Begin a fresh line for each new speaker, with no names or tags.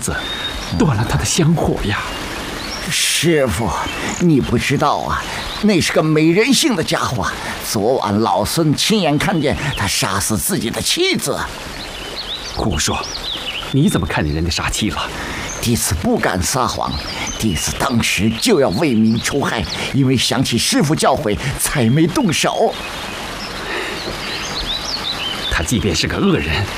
子，断了他的香火呀！
师傅，你不知道啊，那是个没人性的家伙。昨晚老孙亲眼看见他杀死自己的妻子。
胡说！你怎么看见人家杀妻了？
弟子不敢撒谎，弟子当时就要为民除害，因为想起师傅教诲，才没动手。
他即便是个恶人，